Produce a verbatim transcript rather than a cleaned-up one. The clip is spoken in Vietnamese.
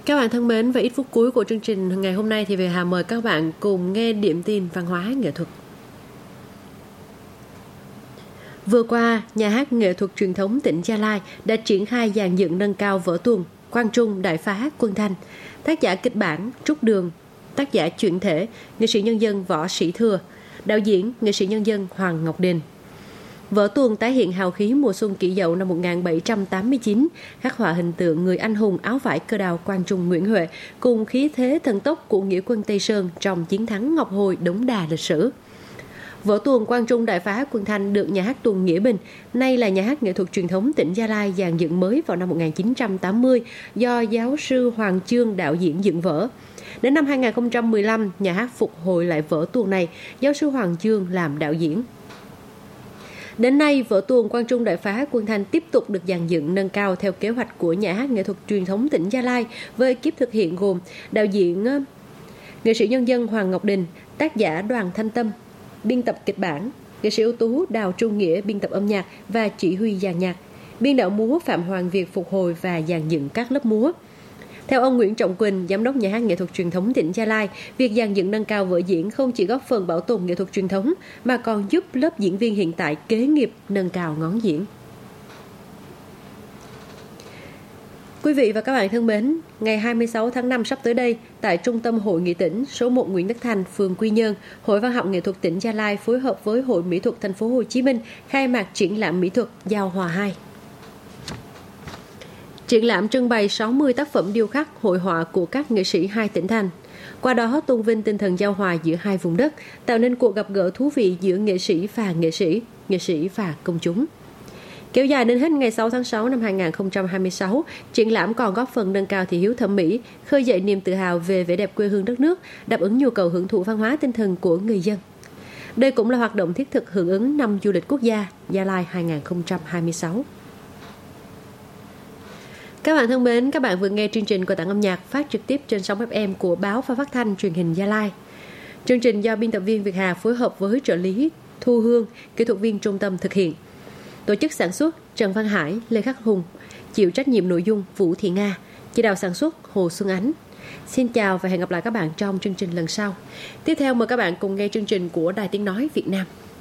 Các bạn thân mến, và ít phút cuối của chương trình ngày hôm nay thì về Hà mời các bạn cùng nghe điểm tin văn hóa nghệ thuật. Vừa qua, Nhà hát nghệ thuật truyền thống tỉnh Gia Lai đã triển khai dàn dựng nâng cao vở tuồng Quang Trung Đại Phá Quân Thanh, tác giả kịch bản Trúc Đường, tác giả chuyển thể nghệ sĩ nhân dân Võ Sĩ Thừa, đạo diễn nghệ sĩ nhân dân Hoàng Ngọc Đình. Vở tuồng tái hiện hào khí mùa xuân Kỷ Dậu năm một nghìn bảy trăm tám mươi chín, khắc họa hình tượng người anh hùng áo vải cơ đao Quang Trung Nguyễn Huệ cùng khí thế thần tốc của nghĩa quân Tây Sơn trong chiến thắng Ngọc Hồi Đống Đa lịch sử. Vở tuồng Quang Trung Đại Phá Quân Thanh được Nhà hát tuồng Nghĩa Bình, nay là Nhà hát nghệ thuật truyền thống tỉnh Gia Lai dàn dựng mới vào năm một nghìn chín trăm tám mươi do giáo sư Hoàng Chương đạo diễn dựng vở. Đến năm hai nghìn không trăm mười lăm, nhà hát phục hồi lại vở tuồng này, giáo sư Hoàng Chương làm đạo diễn. Đến nay, vở tuồng Quang Trung Đại Phá Quân Thanh tiếp tục được dàn dựng nâng cao theo kế hoạch của Nhà hát nghệ thuật truyền thống tỉnh Gia Lai với ekip thực hiện gồm đạo diễn nghệ sĩ nhân dân Hoàng Ngọc Đình, tác giả Đoàn Thanh Tâm, biên tập kịch bản, nghệ sĩ ưu tú Đào Trung Nghĩa biên tập âm nhạc và chỉ huy dàn nhạc, biên đạo múa Phạm Hoàng Việt phục hồi và dàn dựng các lớp múa. Theo ông Nguyễn Trọng Quỳnh, giám đốc Nhà hát nghệ thuật truyền thống tỉnh Gia Lai, việc dàn dựng nâng cao vở diễn không chỉ góp phần bảo tồn nghệ thuật truyền thống mà còn giúp lớp diễn viên hiện tại kế nghiệp nâng cao ngón diễn. Quý vị và các bạn thân mến, ngày hai mươi sáu tháng năm sắp tới đây, tại Trung tâm Hội nghị tỉnh số một Nguyễn Đức Thành, phường Quy Nhơn, Hội Văn học Nghệ thuật tỉnh Gia Lai phối hợp với Hội Mỹ thuật Thành phố Hồ Chí Minh khai mạc triển lãm mỹ thuật Giao Hòa hai. Triển lãm trưng bày sáu mươi tác phẩm điêu khắc, hội họa của các nghệ sĩ hai tỉnh thành. Qua đó tôn vinh tinh thần giao hòa giữa hai vùng đất, tạo nên cuộc gặp gỡ thú vị giữa nghệ sĩ và nghệ sĩ, nghệ sĩ và công chúng. Kéo dài đến hết ngày sáu tháng sáu năm hai nghìn không trăm hai mươi sáu, triển lãm còn góp phần nâng cao thị hiếu thẩm mỹ, khơi dậy niềm tự hào về vẻ đẹp quê hương đất nước, đáp ứng nhu cầu hưởng thụ văn hóa tinh thần của người dân. Đây cũng là hoạt động thiết thực hưởng ứng năm du lịch quốc gia Gia Lai hai nghìn không trăm hai mươi sáu. Các bạn thân mến, các bạn vừa nghe chương trình Quà tặng âm nhạc phát trực tiếp trên sóng ép em của Báo Và Phát thanh Truyền hình Gia Lai. Chương trình do biên tập viên Việt Hà phối hợp với trợ lý Thu Hương, kỹ thuật viên trung tâm thực hiện. Tổ chức sản xuất Trần Văn Hải, Lê Khắc Hùng, chịu trách nhiệm nội dung Vũ Thị Nga, chỉ đạo sản xuất Hồ Xuân Ánh. Xin chào và hẹn gặp lại các bạn trong chương trình lần sau. Tiếp theo mời các bạn cùng nghe chương trình của Đài Tiếng Nói Việt Nam.